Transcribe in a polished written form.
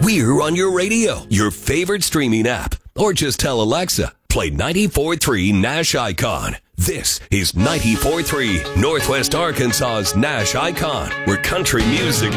We're on your radio, your favorite streaming app, or just tell Alexa, play 94.3 Nash Icon. This is 94.3 Northwest Arkansas's Nash Icon, where country music